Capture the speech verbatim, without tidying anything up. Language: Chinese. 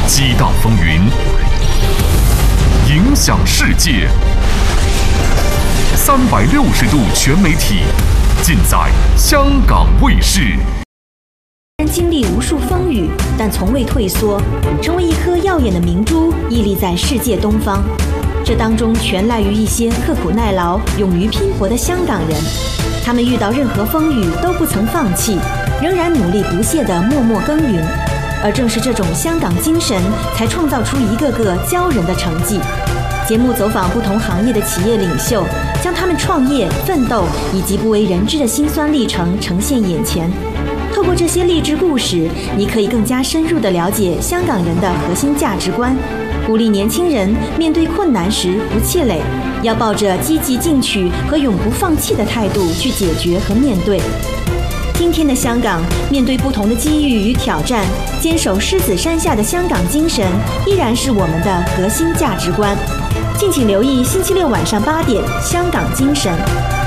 激荡风云，影响世界。三百六十度全媒体，尽在香港卫视。 经历无数风雨，但从未退缩，成为一颗耀眼的明珠，屹立在世界东方。这当中全赖于一些刻苦耐劳、勇于拼搏的香港人。他们遇到任何风雨都不曾放弃，仍然努力不懈地默默耕耘。而正是这种香港精神，才创造出一个个骄人的成绩。节目走访不同行业的企业领袖，将他们创业、奋斗以及不为人知的辛酸历程呈现眼前。透过这些励志故事，你可以更加深入地了解香港人的核心价值观，鼓励年轻人面对困难时不气馁，要抱着积极进取和永不放弃的态度去解决和面对。今天的香港，面对不同的机遇与挑战，坚守狮子山下的香港精神，依然是我们的核心价值观。敬请留意星期六晚上八点，《香港精神》。